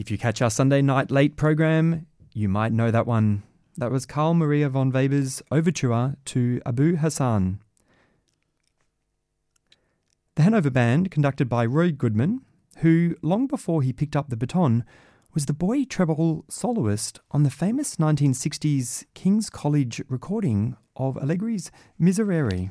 If you catch our Sunday night late program, you might know that one. That was Carl Maria von Weber's overture to Abu Hassan. The Hanover Band, conducted by Roy Goodman, who, long before he picked up the baton, was the boy treble soloist on the famous 1960s King's College recording of Allegri's Miserere.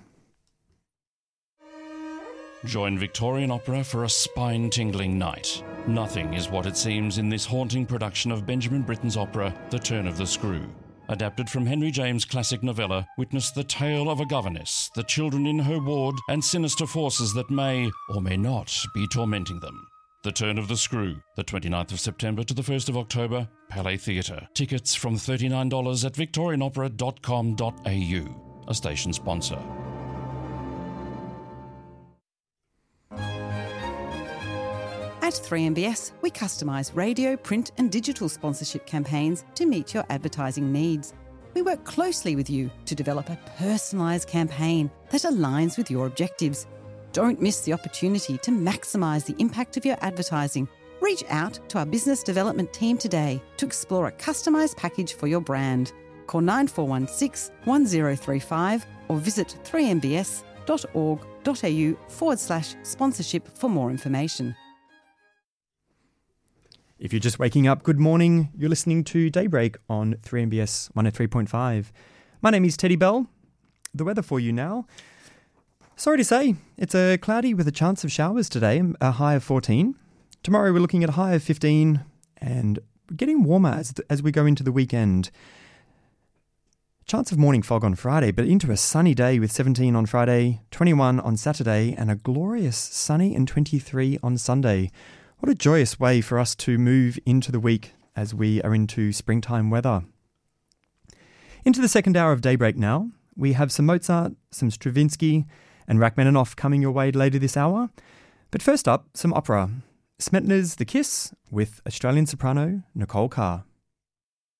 Join Victorian Opera for a spine-tingling night. Nothing is what it seems in this haunting production of Benjamin Britten's opera, The Turn of the Screw. Adapted from Henry James' classic novella, witness the tale of a governess, the children in her ward, and sinister forces that may, or may not, be tormenting them. The Turn of the Screw, the 29th of September to the 1st of October, Palais Theatre. Tickets from $39 at victorianopera.com.au, a station sponsor. At 3MBS, we customise radio, print and digital sponsorship campaigns to meet your advertising needs. We work closely with you to develop a personalised campaign that aligns with your objectives. Don't miss the opportunity to maximise the impact of your advertising. Reach out to our business development team today to explore a customised package for your brand. Call 9416 1035 or visit 3mbs.org.au/sponsorship for more information. If you're just waking up, good morning. You're listening to Daybreak on 3MBS 103.5. My name is Teddy Bell. The weather for you now. Sorry to say, it's a cloudy with a chance of showers today, a high of 14. Tomorrow we're looking at a high of 15 and getting warmer as we go into the weekend. Chance of morning fog on Friday, but into a sunny day with 17 on Friday, 21 on Saturday, and a glorious sunny and 23 on Sunday. What a joyous way for us to move into the week as we are into springtime weather. Into the second hour of Daybreak now. We have some Mozart, some Stravinsky, and Rachmaninoff coming your way later this hour. But first up, some opera. Smetana's The Kiss with Australian soprano Nicole Carr.